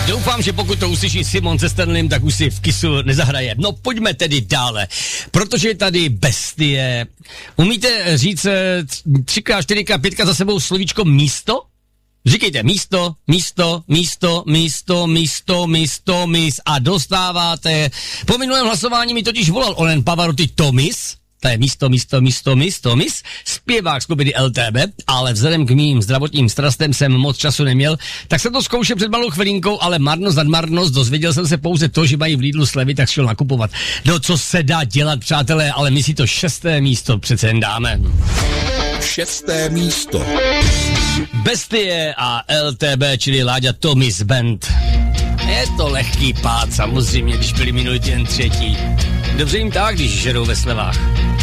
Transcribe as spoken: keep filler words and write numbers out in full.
Doufám, že pokud to uslyší Simon se Stanleym, tak už si v Kissu nezahraje. No pojďme tedy dále, protože je tady bestie. Umíte říct třikrát, čtyřikrát, pětkrát za sebou slovíčko místo? Říkejte místo, místo, místo, místo, místo, místo, mis a dostáváte. Po minulém hlasování mi totiž volal onen Pavarotti Tomis, to je místo, místo, místo, místo, mis, zpěvák skupiny L T B, ale vzhledem k mým zdravotním strastem jsem moc času neměl, tak jsem to zkoušel před malou chvilinkou, ale marnost nad marnost, dozvěděl jsem se pouze to, že mají v Lidlu slevy, tak šel nakupovat. No co se dá dělat, přátelé, ale my si to šesté místo přece jen dáme. Šesté místo. Bestie a L T B, čili Láďa Tomis Band. Je to lehký pád, samozřejmě, když byli minulý týden třetí. Dobře jim tak, když žerou ve slevách.